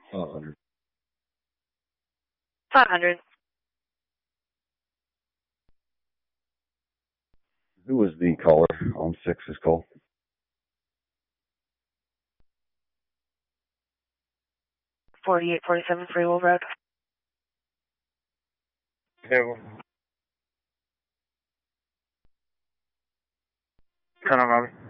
500. 500. Who was the caller on 6's call? .4847 Freewell Road. Table. Turn on, Robbie.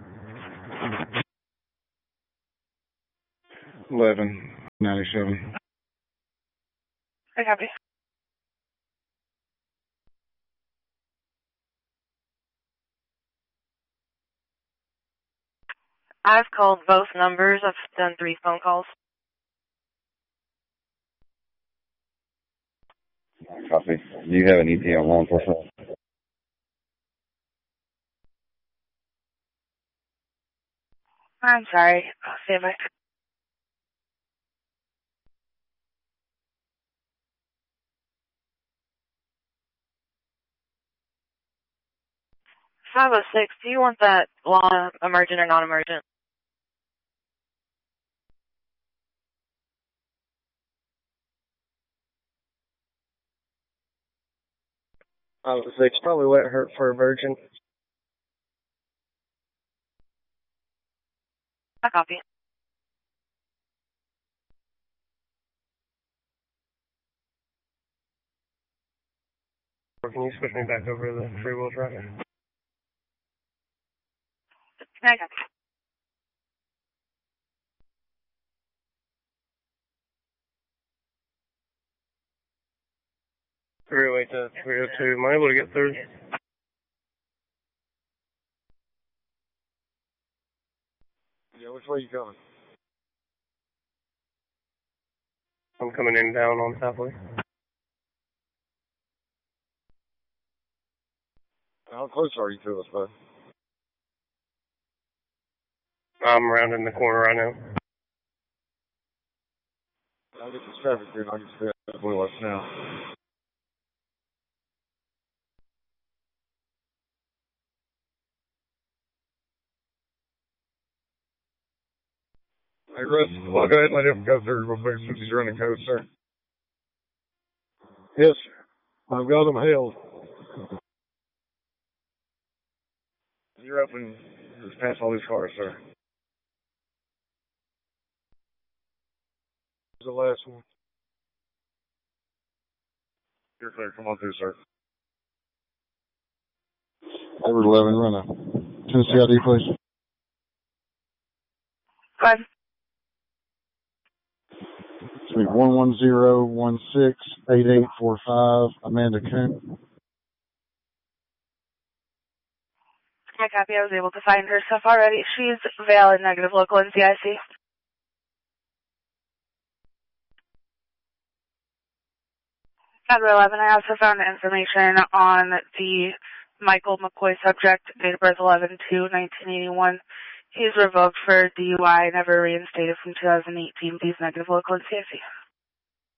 1197. I copy. I've called both numbers. I've done 3 phone calls. Copy. Do you have an ETA on law enforcement? I'm sorry. I'll see if I... 506, do you want that law emergent or non-emergent? It's probably wet hurt for a virgin. I copy. Or can you switch me back over to the Freewell Drive? I copy. Freeway to 302. Am I able to get through? Yeah, which way you going? I'm coming in down on Southway. How close are you to us, bud? I'm rounding the corner right now. I'll get this traffic through and I'll get straight up blue us now. Hey, Russ, well, go ahead and let him go through real quick since he's running code, sir. Yes, sir. I've got him held. You're up and just pass all these cars, sir. The last one. You're clear. Come on through, sir. Edward 11, run a Tennessee ID, please. Go ahead. It's me, 110168845, Amanda Coon. I copy. I was able to find her stuff already. She's valid negative local NCIC. Chapter 11, I also found information on the Michael McCoy subject, date of birth 11/2/1981. He's revoked for DUI, never reinstated from 2018. He's negative local NCIC.